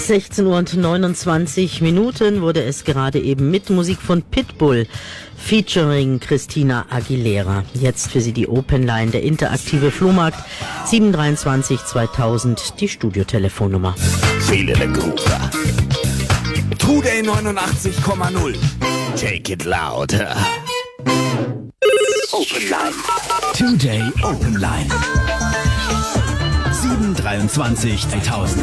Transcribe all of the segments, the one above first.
16:29 wurde es gerade eben mit Musik von Pitbull featuring Christina Aguilera. Jetzt für Sie die Open Line, der interaktive Flohmarkt 723 2000, die Studiotelefonnummer. Viele der Gruppe. Today 89,0. Take it louder. Open Line. Today Open Line. 723 2000.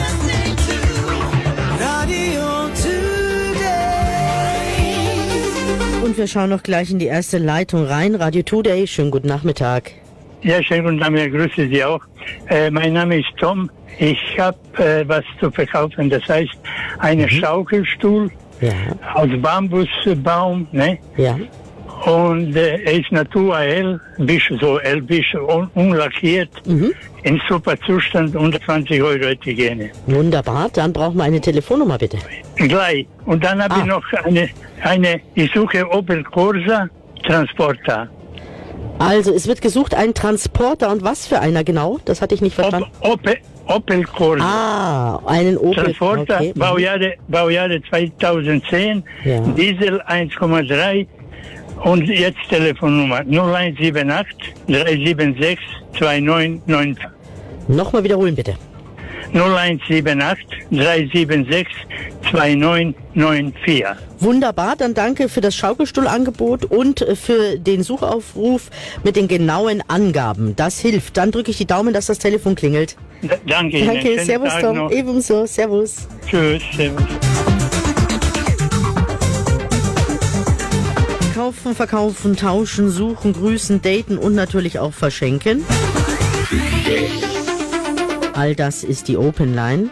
Und wir schauen noch gleich in die erste Leitung rein. Radio Today, schönen guten Nachmittag. Ja, schönen guten Nachmittag, grüße Sie auch. Mein Name ist Tom. Ich habe was zu verkaufen, das heißt einen Schaukelstuhl aus Bambusbaum, ne? Ja. Und er ist naturell, bisschen unlackiert, in super Zustand, 120 € hätte ich gerne. Wunderbar, dann brauchen wir eine Telefonnummer bitte. Gleich. Und dann habe ich noch ich suche Opel Corsa Transporter. Also es wird gesucht, ein Transporter, und was für einer genau? Das hatte ich nicht verstanden. Opel Corsa. Einen Opel Transporter, okay. Baujahre 2010, Ja. Diesel 1,3 und jetzt Telefonnummer 0178 376 2995. Nochmal wiederholen bitte. 0178 376 2994. Wunderbar, dann danke für das Schaukelstuhlangebot und für den Suchaufruf mit den genauen Angaben. Das hilft. Dann drücke ich die Daumen, dass das Telefon klingelt. Danke Ihnen. Danke, Schönen servus Tag Tom, noch. ebenso, servus. Tschüss, servus. Kaufen, verkaufen, tauschen, suchen, grüßen, daten und natürlich auch verschenken. All das ist die Open Line.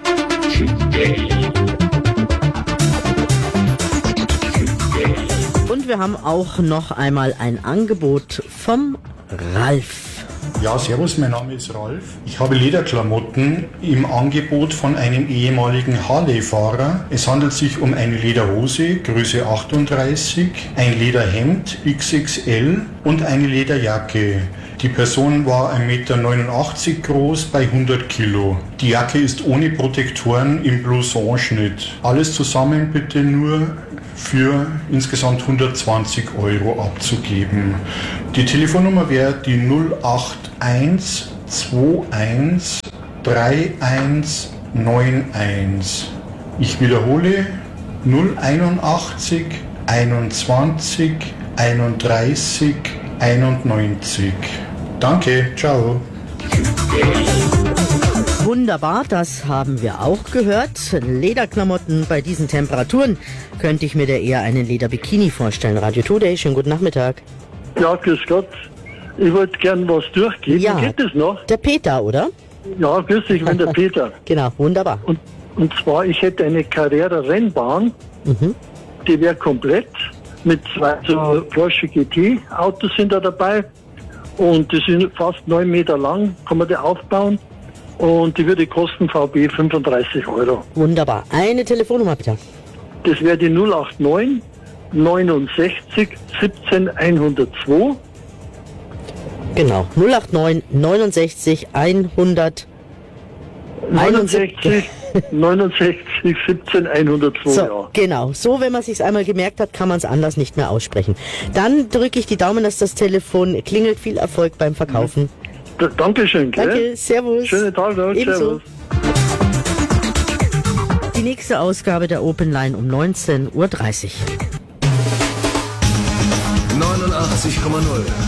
Und wir haben auch noch einmal ein Angebot vom Ralf. Ja, servus, mein Name ist Ralf. Ich habe Lederklamotten im Angebot von einem ehemaligen Harley-Fahrer. Es handelt sich um eine Lederhose, Größe 38, ein Lederhemd, XXL und eine Lederjacke. Die Person war 1,89 Meter groß bei 100 Kilo. Die Jacke ist ohne Protektoren im Blouson-Schnitt. Alles zusammen bitte nur für insgesamt 120 € abzugeben. Die Telefonnummer wäre die 081 21 3191. Ich wiederhole 081 21 31 91. Danke, ciao. Wunderbar, das haben wir auch gehört. Lederklamotten bei diesen Temperaturen könnte ich mir da eher einen Lederbikini vorstellen. Radio Today, schönen guten Nachmittag. Ja, grüß Gott. Ich wollte gern was durchgeben. Ja. Geht das noch? Der Peter, oder? Ja, grüß dich, ich bin der Peter. Genau, wunderbar. Und zwar, ich hätte eine Carrera-Rennbahn, die wäre komplett, mit 2 so Porsche GT-Autos sind da dabei und die sind fast 9 Meter lang, kann man die aufbauen und die würde kosten VB 35 €. Wunderbar. Eine Telefonnummer bitte. Das wäre die 089 69 17 102. Genau, 089 69 100 69 17 102, So, ja. genau. So, wenn man sich's einmal gemerkt hat, kann man es anders nicht mehr aussprechen. Dann drücke ich die Daumen, dass das Telefon klingelt. Viel Erfolg beim Verkaufen. Dankeschön, gell? Danke, servus. Schönen Tag noch, Ebenso. servus. Die nächste Ausgabe der Open Line um 19:30 Uhr. 89,0.